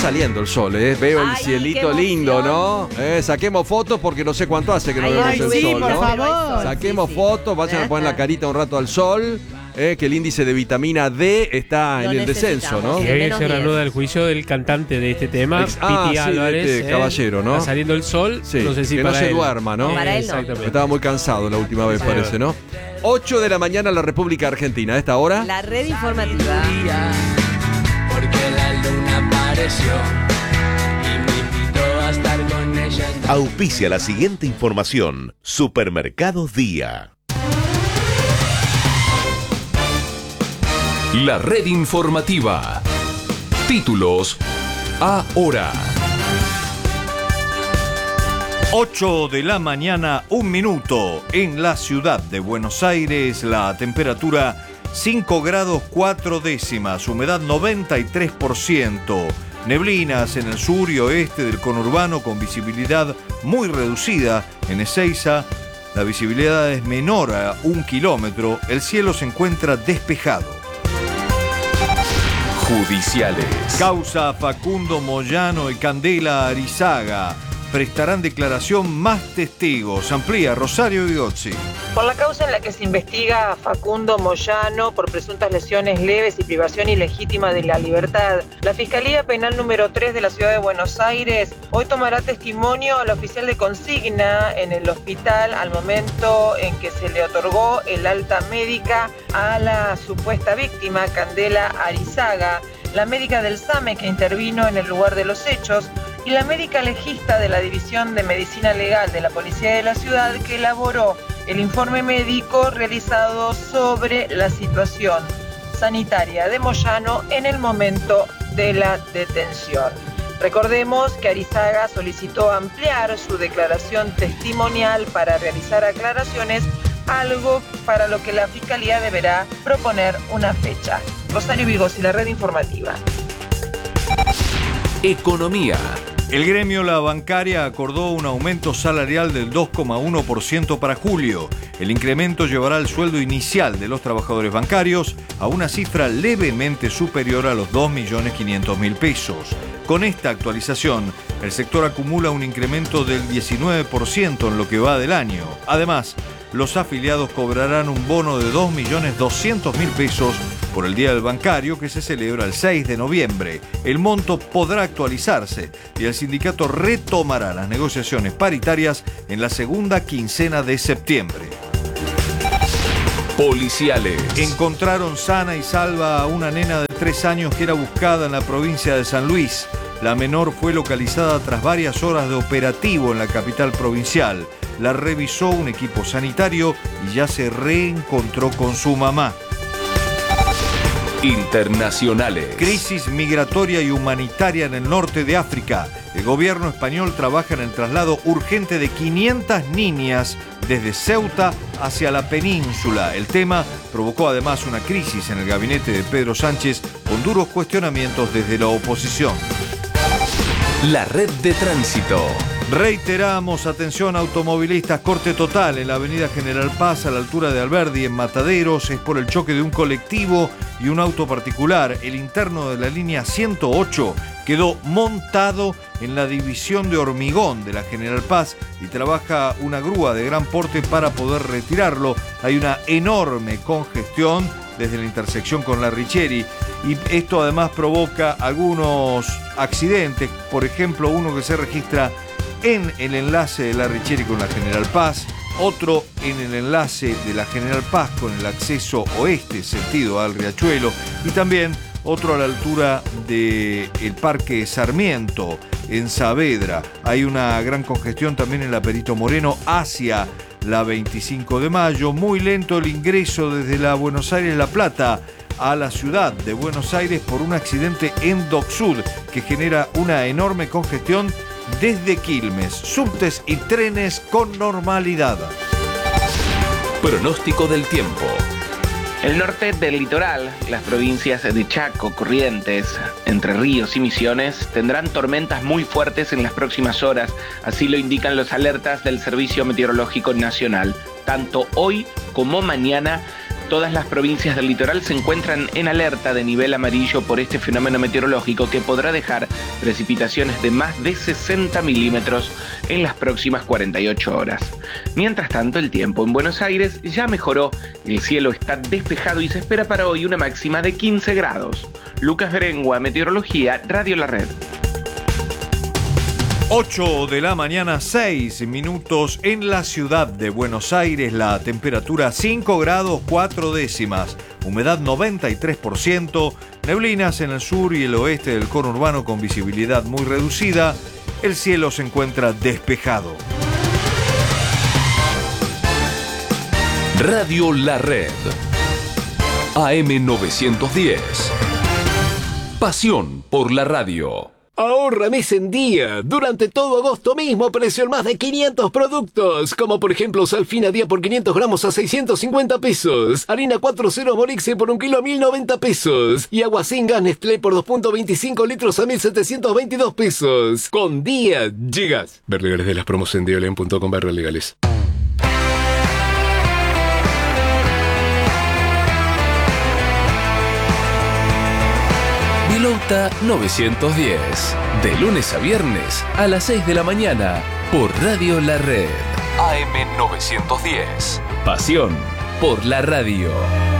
saliendo el sol, veo el cielito lindo, ¿no? Saquemos fotos porque no sé cuánto hace que no vemos el sol, por ¿no? favor. Saquemos fotos, vayan a poner la carita un rato al sol. Que el índice de vitamina D está en el descenso, ¿no? Y ahí se reanuda el juicio del cantante de este tema, Piti Álvarez. Caballero, ¿no? Está saliendo el sol, sí, no sé si que para no se él. duerma, ¿no? Para él no. Exactamente. Estaba muy cansado la última vez, parece, ¿no? 8 de la mañana en la República Argentina. ¿A esta hora? La red informativa. Porque la luna apareció y me invitó a estar con ella. Auspicia la siguiente información. Supermercados Día. La red informativa. Títulos ahora. 8 de la mañana, 1 minuto. En la ciudad de Buenos Aires, la temperatura 5 grados 4 décimas, humedad 93%. Neblinas en el sur y oeste del conurbano con visibilidad muy reducida. En Ezeiza, la visibilidad es menor a 1 kilómetro. El cielo se encuentra despejado. Judiciales. Causa Facundo Moyano y Candela Arizaga. Prestarán declaración más testigos. Amplía Rosario Vigozzi. Por la causa en la que se investiga a Facundo Moyano por presuntas lesiones leves y privación ilegítima de la libertad, la Fiscalía Penal número 3 de la Ciudad de Buenos Aires hoy tomará testimonio al oficial de consigna en el hospital al momento en que se le otorgó el alta médica a la supuesta víctima, Candela Arizaga, la médica del SAME que intervino en el lugar de los hechos y la médica legista de la División de Medicina Legal de la Policía de la Ciudad que elaboró el informe médico realizado sobre la situación sanitaria de Moyano en el momento de la detención. Recordemos que Arizaga solicitó ampliar su declaración testimonial para realizar aclaraciones, algo para lo que la Fiscalía deberá proponer una fecha. Rosario Vigozzi, la red informativa. Economía. El gremio La Bancaria acordó un aumento salarial del 2,1% para julio. El incremento llevará el sueldo inicial de los trabajadores bancarios a una cifra levemente superior a los 2.500.000 pesos. Con esta actualización, el sector acumula un incremento del 19% en lo que va del año. Además, los afiliados cobrarán un bono de 2.200.000 pesos por el Día del Bancario que se celebra el 6 de noviembre. El monto podrá actualizarse y el sindicato retomará las negociaciones paritarias en la segunda quincena de septiembre. Policiales. Encontraron sana y salva a una nena de 3 años que era buscada en la provincia de San Luis. La menor fue localizada tras varias horas de operativo en la capital provincial. La revisó un equipo sanitario y ya se reencontró con su mamá. Internacionales. Crisis migratoria y humanitaria en el norte de África. El gobierno español trabaja en el traslado urgente de 500 niñas desde Ceuta hacia la península. El tema provocó además una crisis en el gabinete de Pedro Sánchez con duros cuestionamientos desde la oposición. La red de tránsito. Reiteramos, atención automovilistas, corte total en la avenida General Paz a la altura de Alberdi en Mataderos. Es por el choque de un colectivo y un auto particular. El interno de la línea 108 quedó montado en la división de hormigón de la General Paz y trabaja una grúa de gran porte para poder retirarlo. Hay una enorme congestión desde la intersección con la Richeri y esto además provoca algunos accidentes, por ejemplo uno que se registra en el enlace de la Richeri con la General Paz, otro en el enlace de la General Paz con el acceso oeste sentido al Riachuelo y también otro a la altura del Parque Sarmiento en Saavedra. Hay una gran congestión también en la Perito Moreno hacia la 25 de mayo. Muy lento el ingreso desde la Buenos Aires-La Plata a la ciudad de Buenos Aires por un accidente en Dock Sud que genera una enorme congestión desde Quilmes. Subtes y trenes con normalidad. Pronóstico del tiempo. El norte del litoral, las provincias de Chaco, Corrientes, Entre Ríos y Misiones tendrán tormentas muy fuertes en las próximas horas, así lo indican los alertas del Servicio Meteorológico Nacional. Tanto hoy como mañana Todas las provincias del litoral se encuentran en alerta de nivel amarillo por este fenómeno meteorológico que podrá dejar precipitaciones de más de 60 milímetros en las próximas 48 horas. Mientras tanto, el tiempo en Buenos Aires ya mejoró, el cielo está despejado y se espera para hoy una máxima de 15 grados. Lucas Berengua, Meteorología, Radio La Red. 8 de la mañana, 6 minutos en la ciudad de Buenos Aires, la temperatura 5 grados 4 décimas, humedad 93%, neblinas en el sur y el oeste del conurbano con visibilidad muy reducida, el cielo se encuentra despejado. Radio La Red. AM 910. Pasión por la radio. Ahorra mes en día. Durante todo agosto mismo precio en más de 500 productos. Como por ejemplo Salfina día por 500 gramos a 650 pesos. Harina 4.0 Morixe por 1 kilo a 1.090 pesos. Y agua sin gas Nestlé por 2.25 litros a 1.722 pesos. Con día llegas. Ver legales de las promos en diolen.com/legales. Pilota 910. De lunes a viernes a las 6 de la mañana por Radio La Red. AM 910. Pasión por la radio.